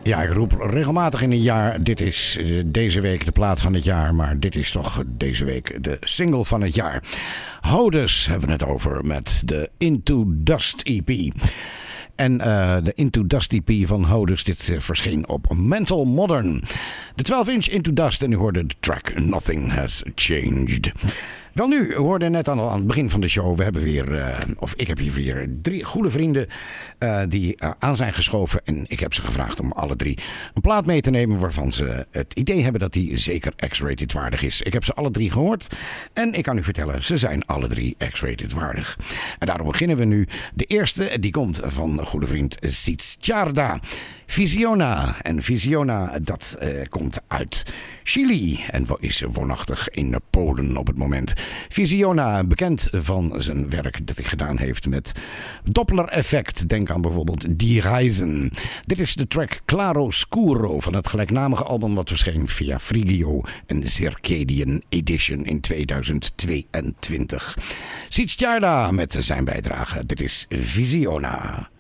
Ja, ik roep regelmatig in een jaar, dit is deze week de plaat van het jaar, maar dit is toch deze week de single van het jaar. Hodus hebben we het over met de Into Dust EP. En de Into Dust EP van Hodus, dit verscheen op Mental Modern. De 12-inch Into Dust en u hoorde de track Nothing Has Changed. Wel nu, we hoorden net aan het begin van de show, we hebben weer, ik heb hier weer 3 goede vrienden die aan zijn geschoven. En ik heb ze gevraagd om alle 3 een plaat mee te nemen waarvan ze het idee hebben dat die zeker X-rated waardig is. Ik heb ze alle 3 gehoord en ik kan u vertellen, ze zijn alle 3 X-rated waardig. En daarom beginnen we nu. De eerste, die komt van goede vriend Sitzjarda. Visiona. En Visiona, dat komt uit Chili en is woonachtig in Polen op het moment. Visiona, bekend van zijn werk dat hij gedaan heeft met Doppler-effect. Denk aan bijvoorbeeld Die Reisen. Dit is de track Claro Scuro van het gelijknamige album wat verscheen via Frigio en Circadian Edition in 2022. Sitzjarda met zijn bijdrage. Dit is Visiona.